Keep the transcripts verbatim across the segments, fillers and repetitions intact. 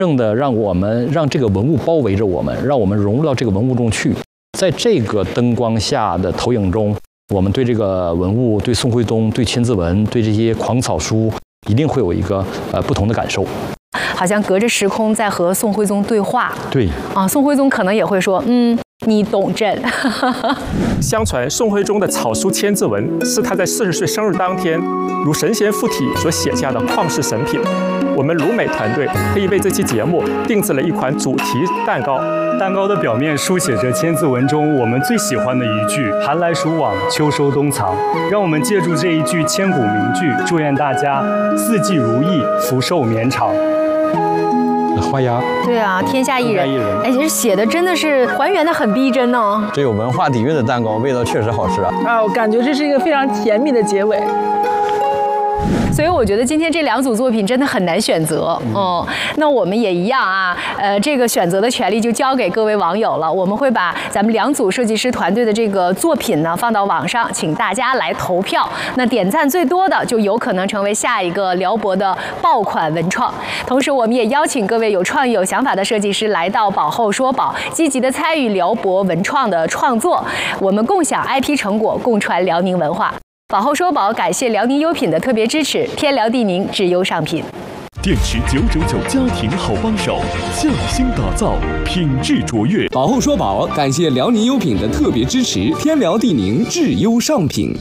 正的让我们让这个文物包围着我们，让我们融入到这个文物中去。在这个灯光下的投影中，我们对这个文物、对宋徽宗、对千字文、对这些狂草书，一定会有一个呃不同的感受。 好像隔着时空在和宋徽宗对话。 对啊，宋徽宗可能也会说，嗯。你懂朕。 相传宋徽宗的草书千字文是他在四十岁生日当天如神仙附体所写下的旷世神品。我们鲁美团队特意为这期节目定制了一款主题蛋糕， 蛋糕的表面书写着千字文中我们最喜欢的一句“寒来暑往，秋收冬藏”。让我们借助这一句千古名句，祝愿大家四季如意，福寿绵长。 花鸭， 对啊，天下一人，哎，其实写的真的是还原的很逼真呢。 这有文化底蕴的蛋糕，味道确实好吃啊！ 啊，我感觉这是一个非常甜蜜的结尾。 所以我觉得今天这两组作品真的很难选择，嗯，那我们也一样啊，呃，这个选择的权利就交给各位网友了。我们会把咱们两组设计师团队的这个作品呢放到网上，请大家来投票。那点赞最多的就有可能成为下一个辽博的爆款文创。同时，我们也邀请各位有创意、有想法的设计师来到宝后说宝，积极的参与辽博文创的创作，我们共享 I P 成果，共传辽宁文化。宝后说宝感谢辽宁优品的特别支持，天辽地宁智优上品。 电池九九九家庭好帮手，匠心打造，品质卓越。 宝后说宝感谢辽宁优品的特别支持，天辽地宁智优上品。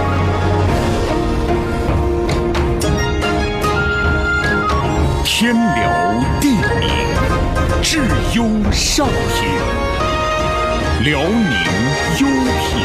天辽地宁智优上品，辽宁优品。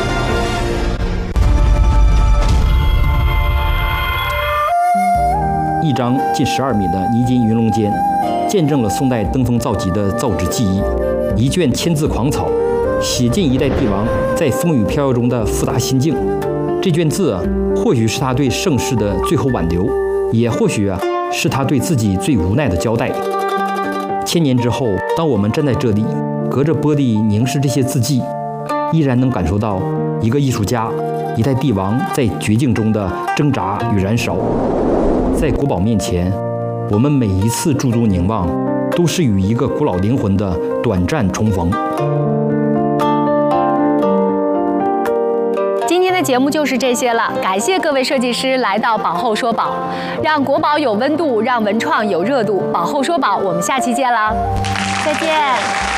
一张近十二米的泥金云龙间，见证了宋代登峰造极的造纸技艺；一卷千字狂草，写尽一代帝王在风雨飘摇中的复杂心境。这卷字啊，或许是他对盛世的最后挽留，也或许啊，是他对自己最无奈的交代。千年之后，当我们站在这里，隔着玻璃凝视这些字迹，依然能感受到一个艺术家、一代帝王在绝境中的挣扎与燃烧。在国宝面前，我们每一次驻足凝望，都是与一个古老灵魂的短暂重逢。 今天的节目就是这些了，感谢各位设计师来到宝后说宝，让国宝有温度，让文创有热度。宝后说宝，我们下期见啦，再见。